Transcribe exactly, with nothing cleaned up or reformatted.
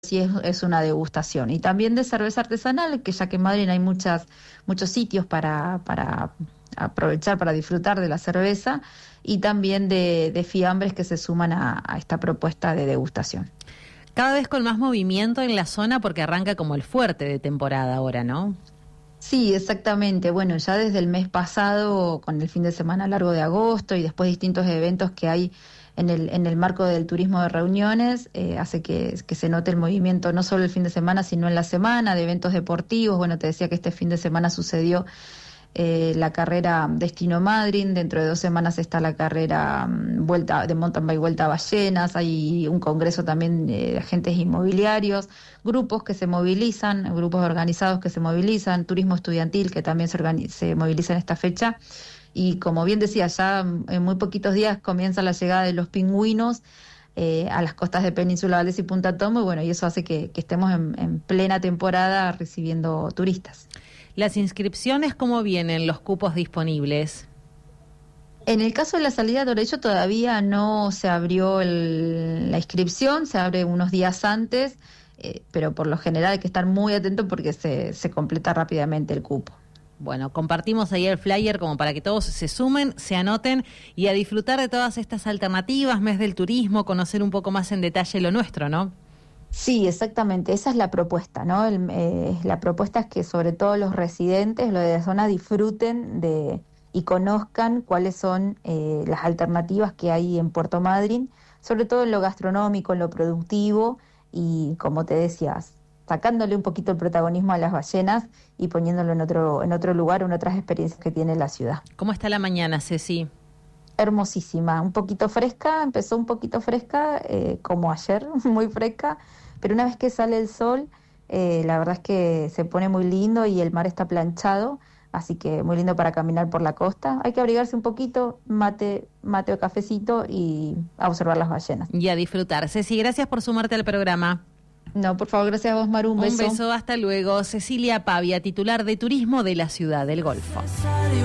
sí es, es una degustación. Y también de cerveza artesanal, que ya que en Madrid hay muchas, muchos sitios para, para aprovechar, para disfrutar de la cerveza, y también de, de fiambres que se suman a, a esta propuesta de degustación. Cada vez con más movimiento en la zona porque arranca como el fuerte de temporada ahora, ¿no? Sí, exactamente. Bueno, ya desde el mes pasado, con el fin de semana largo de agosto y después distintos eventos que hay en el, en el marco del turismo de reuniones, eh, hace que, que se note el movimiento no solo el fin de semana, sino en la semana, de eventos deportivos. Bueno, te decía que este fin de semana sucedió eh, la carrera Destino Madrid, dentro de dos semanas está la carrera um, vuelta de mountain bike Vuelta a Ballenas, hay un congreso también eh, de agentes inmobiliarios, grupos que se movilizan, grupos organizados que se movilizan, turismo estudiantil que también se, organi- se moviliza en esta fecha. Y como bien decía, ya en muy poquitos días comienza la llegada de los pingüinos eh, a las costas de Península Valdés y Punta Tombo, y bueno, y eso hace que, que estemos en, en plena temporada recibiendo turistas. Las inscripciones, ¿cómo vienen los cupos disponibles? En el caso de la salida de Orello todavía no se abrió el, la inscripción, se abre unos días antes, eh, pero por lo general hay que estar muy atento porque se, se completa rápidamente el cupo. Bueno, compartimos ahí el flyer como para que todos se sumen, se anoten y a disfrutar de todas estas alternativas, mes del turismo, conocer un poco más en detalle lo nuestro, ¿no? Sí, exactamente, esa es la propuesta, ¿no? El, eh, la propuesta es que sobre todo los residentes, los de la zona, disfruten de y conozcan cuáles son eh, las alternativas que hay en Puerto Madryn, sobre todo en lo gastronómico, en lo productivo y, como te decías, sacándole un poquito el protagonismo a las ballenas y poniéndolo en otro, en otro lugar, en otras experiencias que tiene la ciudad. ¿Cómo está la mañana, Ceci? Hermosísima, un poquito fresca, empezó un poquito fresca, eh, como ayer, muy fresca, pero una vez que sale el sol, eh, la verdad es que se pone muy lindo y el mar está planchado, así que muy lindo para caminar por la costa. Hay que abrigarse un poquito, mate, mate o cafecito y a observar las ballenas. Y a disfrutar. Ceci, gracias por sumarte al programa. No, por favor, gracias a vos, Maru, un, un beso. Un beso, hasta luego. Cecilia Pavia, titular de Turismo de la Ciudad del Golfo.